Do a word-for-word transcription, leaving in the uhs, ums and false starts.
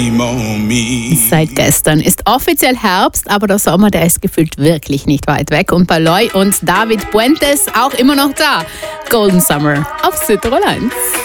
Seit gestern ist offiziell Herbst, aber der Sommer, der ist gefühlt wirklich nicht weit weg. Und bei Loy und David Puentes auch immer noch da. Golden Summer auf Südtirol eins.